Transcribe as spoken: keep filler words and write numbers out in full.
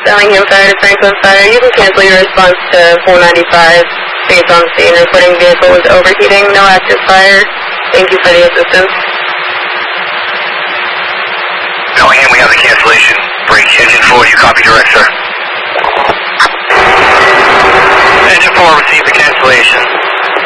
Bellingham Fire to Franklin Fire. You can cancel your response to four ninety-five based on scene. Reporting vehicle was overheating, no active fire. Thank you for the assistance. Bellingham, we have the cancellation. Break engine four, you copy direct, sir. Engine four, receive the cancellation.